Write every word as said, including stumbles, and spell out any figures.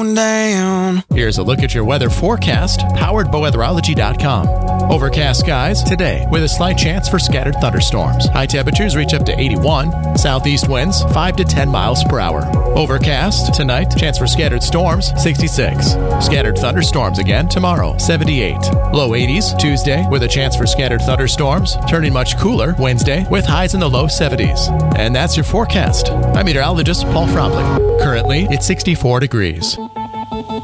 going down. Here's a look at your weather forecast, powered by weatherology dot com. Overcast skies today with a slight chance for scattered thunderstorms. High temperatures reach up to eighty-one. Southeast winds five to ten miles per hour. Overcast tonight, chance for scattered storms sixty-six. Scattered thunderstorms again tomorrow, seventy-eight. Low eighties Tuesday with a chance for scattered thunderstorms, turning much cooler Wednesday with highs in the low seventies. And that's your forecast. I'm meteorologist Paul Fromlich. Currently, it's sixty-four degrees.